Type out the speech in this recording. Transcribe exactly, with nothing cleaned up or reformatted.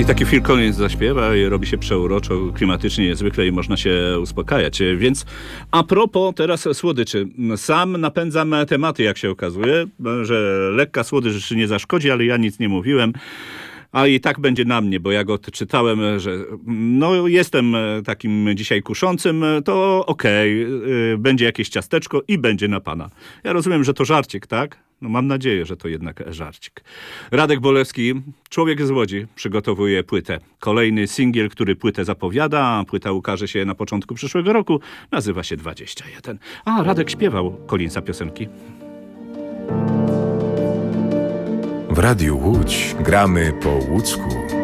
I taki Phil Collins zaśpiewa i robi się przeuroczo, klimatycznie niezwykle i można się uspokajać. Więc a propos teraz słodyczy. Sam napędzam tematy, jak się okazuje, że lekka słodycz nie zaszkodzi, ale ja nic nie mówiłem. A i tak będzie na mnie, bo jak odczytałem, że no jestem takim dzisiaj kuszącym, to okej, okay, będzie jakieś ciasteczko i będzie na pana. Ja rozumiem, że to żarcik, tak? No mam nadzieję, że to jednak żarcik. Radek Bolewski, Człowiek z Łodzi, przygotowuje płytę. Kolejny singiel, który płytę zapowiada. Płyta ukaże się na początku przyszłego roku. Nazywa się dwadzieścia jeden. A, Radek śpiewał Collinsa piosenki. W Radiu Łódź gramy po łódzku.